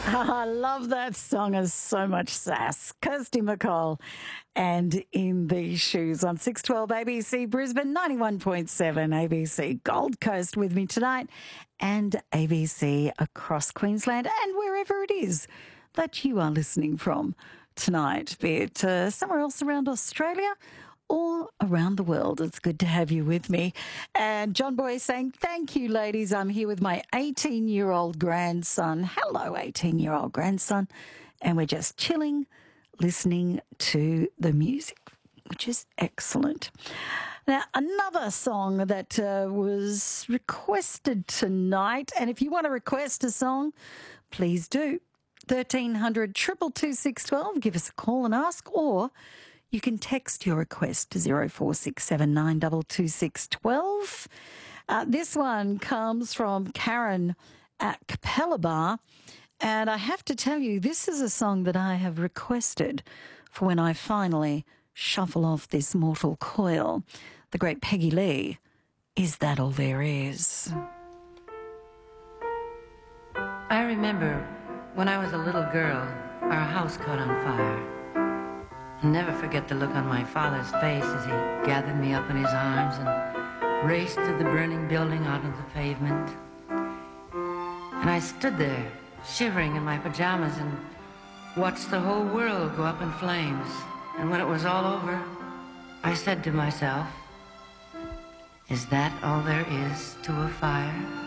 I love that song. Has so much sass. Kirsty McCall and In These Shoes on 612 ABC Brisbane, 91.7 ABC Gold Coast with me tonight, and ABC across Queensland and wherever it is that you are listening from tonight, be it somewhere else around Australia or around the world. It's good to have you with me. And John Boy saying, thank you, ladies. I'm here with my 18-year-old grandson. Hello, 18-year-old grandson. And we're just chilling, listening to the music, which is excellent. Now, another song that was requested tonight, and if you want to request a song, please do. 1300 222 612. Give us a call and ask, or you can text your request to 0467 22612. This one comes from Karen at Capella Bar, and I have to tell you, this is a song that I have requested for when I finally shuffle off this mortal coil. The great Peggy Lee, Is That All There Is? I remember when I was a little girl, our house caught on fire. I'll never forget the look on my father's face as he gathered me up in his arms and raced through the burning building out onto the pavement. And I stood there, shivering in my pajamas, and watched the whole world go up in flames. And when it was all over, I said to myself, is that all there is to a fire?